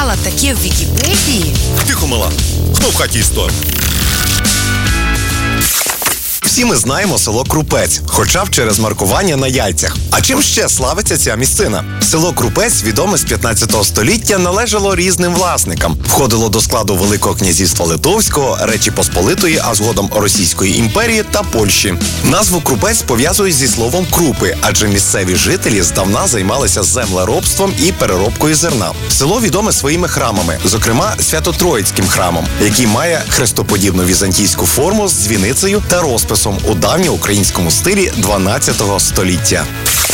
прочитала таке в Вікіпедії. Тихо, мала. Хто в хаті історик? Всі ми знаємо село Крупець, хоча б через маркування на яйцях. А чим ще славиться ця місцина? Село Крупець, відоме з 15 століття, належало різним власникам. Входило до складу Великого князівства Литовського, Речі Посполитої, а згодом Російської імперії та Польщі. Назву Крупець пов'язують зі словом крупи, адже місцеві жителі здавна займалися землеробством і переробкою зерна. Село відоме своїми храмами, зокрема Свято-Троїцьким храмом, який має хрестоподібну візантійську форму з дзвіницею та розписом у давньоукраїнському стилі 12 століття.